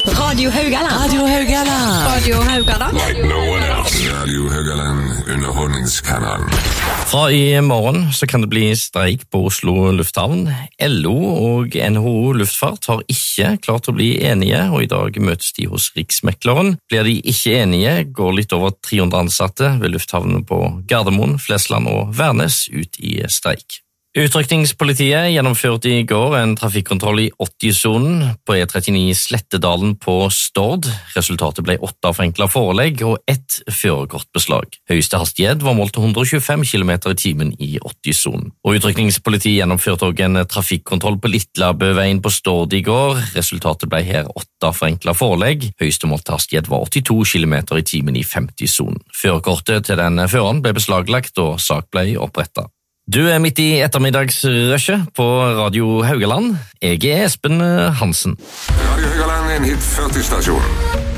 Radio Haugaland. Radio Haugaland. Radio Haugaland. Like no one else. Radio Haugaland, underholdningskanalen. Fra i morgen så kan det bli streik på Oslo lufthavn. LO og NHO Luftfart har ikke klart å bli enige, og i dag møtes de hos Riksmekleren. Blir de ikke enige, går litt over 300 ansatte ved lufthavnen på Gardermoen, Flesland og Værnes ut i streik. Utrykningspolitiet gjennomførte i går en trafikkontroll i 80-sonen på E39 Slettedalen på Stord. Resultatet ble 8 forenklet forelegg og 1 førerkortbeslag. Høyeste hastighet var målt til 125 km i timen i 80-sonen. Og utrykningspolitiet gjennomførte også en trafikkontroll på Litlabøveien på Stord i går. Resultatet ble her 8 forenklet forelegg. Høyeste målte hastighet var 82 km i timen i 50-sonen. Førerkortet til den føreren ble beslaglagt og sak ble opprettet. Du er midt i ettermiddagsrushet på Radio Haugaland. Jeg er Espen Hansen. Radio Haugaland er en hit 40-stasjon.